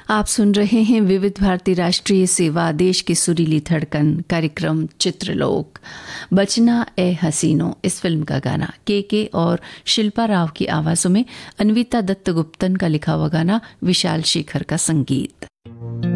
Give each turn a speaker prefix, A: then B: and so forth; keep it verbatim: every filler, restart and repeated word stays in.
A: आप सुन रहे हैं विविध भारती राष्ट्रीय सेवा, देश की सुरीली धड़कन, कार्यक्रम चित्रलोक। बचना ए हसीनो, इस फिल्म का गाना के के और शिल्पा राव की आवाज़ों में, अन्विता दत्त गुप्तन का लिखा हुआ गाना, विशाल शेखर का संगीत।